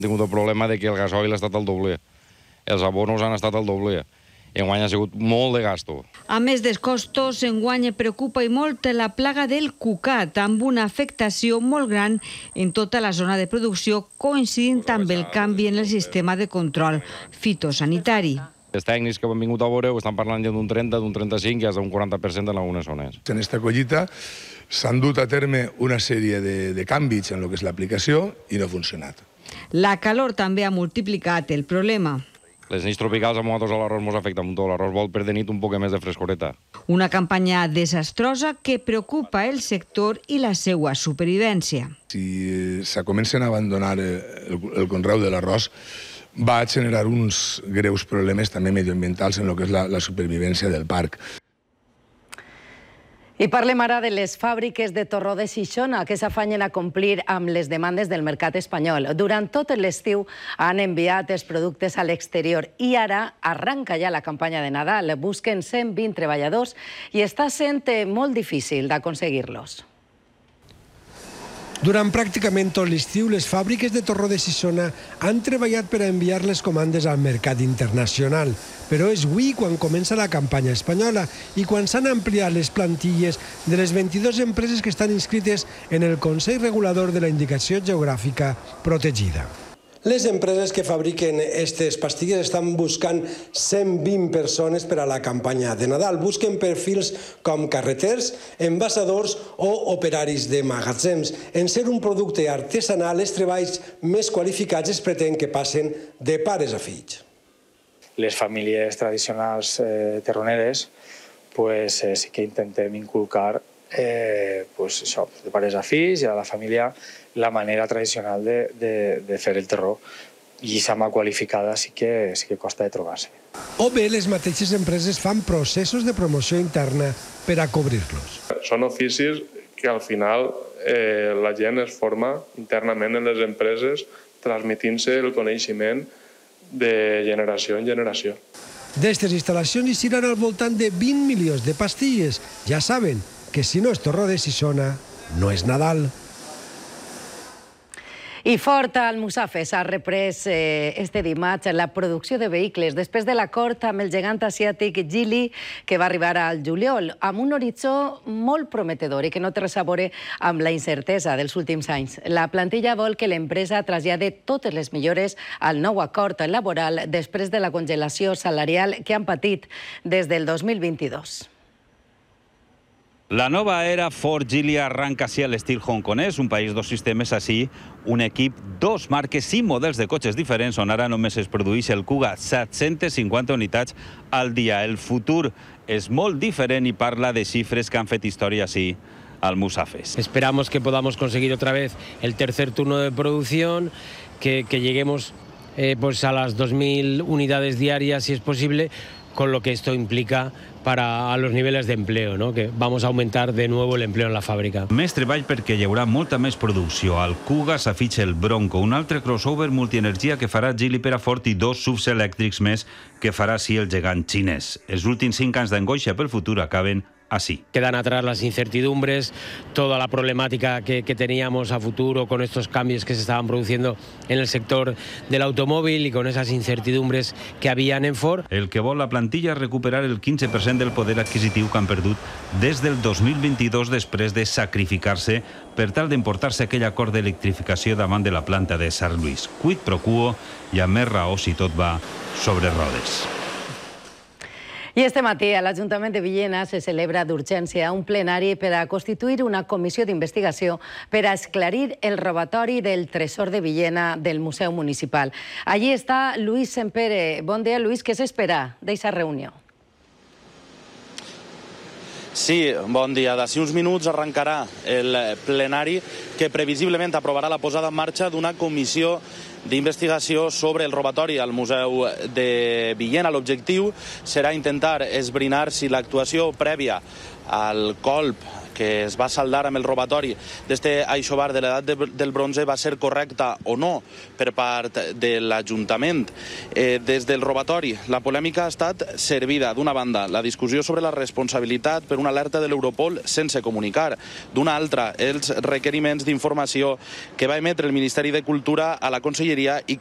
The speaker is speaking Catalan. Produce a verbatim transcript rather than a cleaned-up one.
He tingut el problema de que el gasoil ha estat el doble. Els abonos han estat el doble. Enguany ha sigut molt de gasto. A més dels costos, enguany preocupa i molt la plaga del cucat, amb una afectació molt gran en tota la zona de producció, coincidint amb el canvi en el sistema de control fitosanitari. Els tècnics que han vingut a veure estan parlant ja d'un trenta, d'un trenta-cinc i fins d'un quaranta per cent en algunes zones. En esta collita s'han dut a terme una sèrie de, de canvis en el que és l'aplicació i no ha funcionat. La calor també ha multiplicat el problema. Les nits tropicals amb nosaltres a l'arròs ens afecten molt. L'arròs vol per de nit un poc més de frescoreta. Una campanya desastrosa que preocupa el sector i la seva supervivència. Si se comencen a abandonar el, el conreu de l'arròs, va generar uns greus problemes també medioambientals en el que és la, la supervivència del parc. I parlem ara de les fàbriques de torró de Xixona que s'afanyen a complir amb les demandes del mercat espanyol. Durant tot l'estiu han enviat els productes a l'exterior i ara arranca ja la campanya de Nadal. Busquen cent vint treballadors i està sent molt difícil d'aconseguir-los. Durant pràcticament tot l'estiu, les fàbriques de torró de Xixona han treballat per a enviar les comandes al mercat internacional. Però és avui quan comença la campanya espanyola i quan s'han ampliat les plantilles de les vint-i-dues empreses que estan inscrites en el Consell Regulador de la Indicació Geogràfica Protegida. Les empreses que fabriquen aquestes pastilles estan buscant cent vint persones per a la campanya de Nadal. Busquen perfils com carreters, envasadors o operaris de magatzems. En ser un producte artesanal, els treballs més qualificats es pretén que passen de pares a fills. Les famílies tradicionals eh, terroneres pues, eh, sí que intentem inculcar eh, pues, això, de pares a fills i a la família la manera tradicional de, de, de fer el terró. I sama qualificada sí que, sí que costa de trobar-se. O bé les mateixes empreses fan processos de promoció interna per a cobrir-los. Són oficis que al final eh, la gent es forma internament en les empreses transmitint-se el coneixement de generació en generació. D'estes instal·lacions hi seran al voltant de vint milions de pastilles. Ja saben que si no és torró de Xixona, no és Nadal. I Ford Almussafes ha reprès eh, este dimarts la producció de vehicles després de l'acord amb el gegant asiàtic Geely que va arribar al juliol, amb un horitzó molt prometedor i que no té res a veure amb la incertesa dels últims anys. La plantilla vol que l'empresa trasllade totes les millores al nou acord laboral després de la congelació salarial que han patit des del dos mil vint-i-dos. La nova era Ford Geely arranca així a l'estil hongkonès, un país dos sistemes així, un equip, dos marques i models de cotxes diferents on ara només es produeix el Kuga, set-centes cinquanta unitats al dia. El futur és molt diferent i parla de xifres que han fet història així al Almussafes. Esperamos que podamos conseguir otra vez el tercer turno de producción, que, que lleguemos eh, pues a las dos mil unidades diarias si es posible, con lo que esto implica para a los niveles de empleo, ¿no? Que vamos a aumentar de nuevo el empleo en la fàbrica. Més treball perquè hi haurà molta més producció. Al Kuga s'afitxa el Bronco, un altre crossover multienergia que farà Geely per a Ford i dos S U Vs elèctrics més que farà sí el gegant xinès. Els últims cinc anys d'angoixa pel futur acaben así. Quedan atrás las incertidumbres, toda la problemática que, que teníamos a futuro con estos cambios que se estaban produciendo en el sector del automóvil y con esas incertidumbres que habían en Ford. El que vol la plantilla és recuperar el quinze per cent del poder adquisitiu que han perdut des del dos mil vint-i-dos després de sacrificar-se per tal d'emportar-se aquell acord d'electrificació davant de la planta de Sant Lluís. Quid pro quo i amb més raó si tot va sobre rodes. I este matí a l'Ajuntament de Villena se celebra d'urgència un plenari per a constituir una comissió d'investigació per a esclarir el robatori del tresor de Villena del Museu Municipal. Allí està Luis Sempere. Bon dia, Luis. Què s'espera d'aquesta reunió? Sí, bon dia. D'ací uns minuts arrencarà el plenari que previsiblement aprovarà la posada en marxa d'una comissió d'investigació sobre el robatori al Museu de Villena. L'objectiu serà intentar esbrinar si l'actuació prèvia al colp que es va saldar amb el robatori d'este aixovar de l'edat del bronze va ser correcta o no per part de l'Ajuntament. Eh, des del robatori, la polèmica ha estat servida. D'una banda, la discussió sobre la responsabilitat per una alerta de l'Europol sense comunicar. D'una altra, els requeriments d'informació que va emetre el Ministeri de Cultura a la Conselleria i